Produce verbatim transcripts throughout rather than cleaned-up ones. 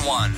one.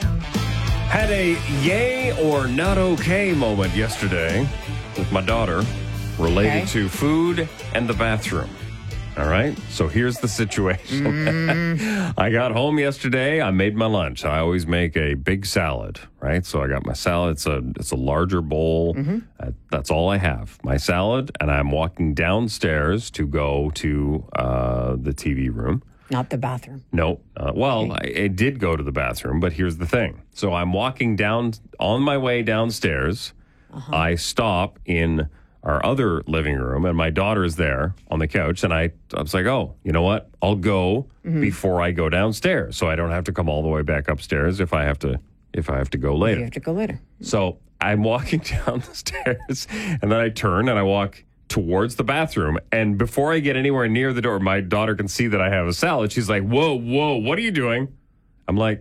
Had a yay or not okay moment yesterday with my daughter related Okay. to food and the bathroom. All right. So here's the situation. Mm. I got home yesterday. I made my lunch. I always make a big salad, right? So I got my salad. It's a it's a larger bowl. Mm-hmm. Uh, that's all I have. My salad, and I'm walking downstairs to go to uh, the T V room. Not the bathroom. No. Uh, well, I, I did go to the bathroom, but here's the thing. So I'm walking down on my way downstairs. Uh-huh. I stop in our other living room, and my daughter is there on the couch. And I, I was like, oh, you know what? I'll go Mm-hmm. before I go downstairs, so I don't have to come all the way back upstairs if I have to if I have to go later. You have to go later. So I'm walking down the stairs, and then I turn and I walk towards the bathroom. And before I get anywhere near the door, my daughter can see that I have a salad. She's like, whoa, whoa, what are you doing? I'm like,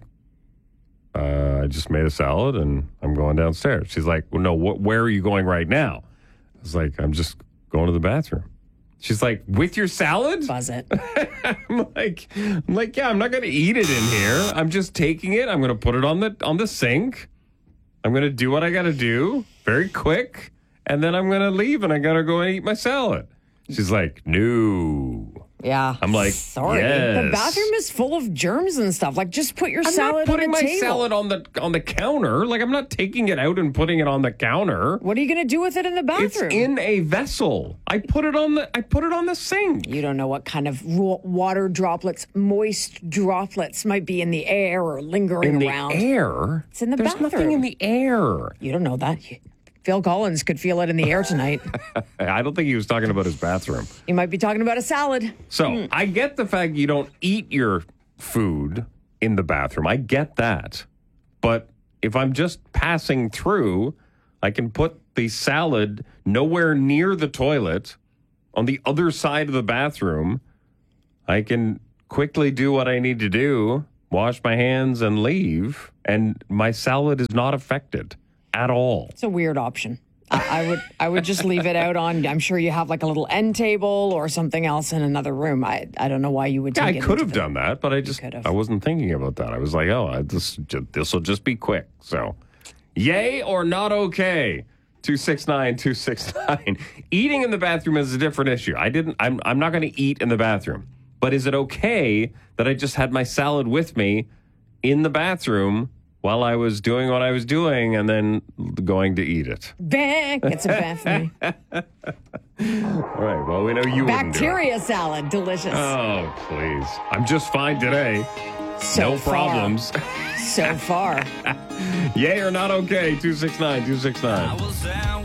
uh, I just made a salad and I'm going downstairs. She's like, well, no, wh- where are you going right now? I was like, I'm just going to the bathroom. She's like, with your salad? Buzz it. I'm like, I'm like, yeah, I'm not going to eat it in here. I'm just taking it. I'm going to put it on the on the sink. I'm going to do what I got to do very quick. And then I'm going to leave and I got to go and eat my salad. She's like, no. Yeah. I'm like, sorry. yes. The bathroom is full of germs and stuff. Like, just put your I'm salad not putting on the my table. salad on the on the counter. Like, I'm not taking it out and putting it on the counter. What are you going to do with it in the bathroom? It's in a vessel. I put it on the I put it on the sink. You don't know what kind of ro- water droplets, moist droplets might be in the air or lingering In the around. air? It's in the There's bathroom. nothing in the air. You don't know that. Phil Collins could feel it in the air tonight. I don't think he was talking about his bathroom. You might be talking about a salad. So I get the fact you don't eat your food in the bathroom. I get that. But if I'm just passing through, I can put the salad nowhere near the toilet on the other side of the bathroom. I can quickly do what I need to do, wash my hands and leave, and my salad is not affected at all. It's a weird option. I, I would I would just leave it out on, I'm sure you have like a little end table or something else in another room. I I don't know why you would take Yeah, I it could into have the- done that, but I just could have. I wasn't thinking about that. I was like, oh, I this this will just be quick. So, yay or not okay? two six nine two six nine. Eating in the bathroom is a different issue. I didn't. I'm I'm not going to eat in the bathroom. But is it okay that I just had my salad with me in the bathroom while I was doing what I was doing and then going to eat it? Bah, it's a bath for me. All right. Well, we know you wouldn't do it. Bacteria salad, delicious. Oh, please. I'm just fine today. so no far. problems. So far. Yay or not okay? two six nine two six nine. I was there